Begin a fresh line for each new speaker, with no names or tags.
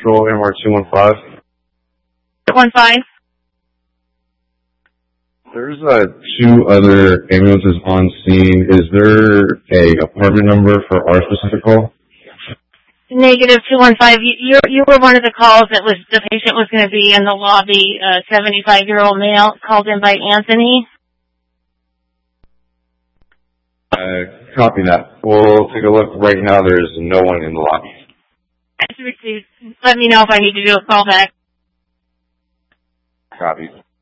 Patrol, MR 215.
215.
There's two other ambulances on scene. Is there a apartment number for our specific call?
Negative 215. You were one of the calls that was the patient was going to be in the lobby. 75-year-old male called in by Anthony.
Copy that. We'll take a look. Right now, there's no one in the lobby.
Let me know if I need to do a call back.
Copy.